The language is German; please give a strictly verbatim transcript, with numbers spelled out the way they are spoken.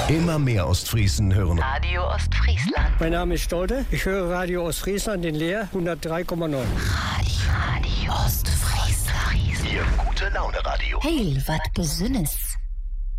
Immer mehr Ostfriesen hören Radio Ostfriesland. Mein Name ist Stolte. Ich höre Radio Ostfriesland in Leer hundertdrei Komma neun. Radio, Radio Ostfriesland. Ihr gute Laune Radio. Hey, wat Besonnes.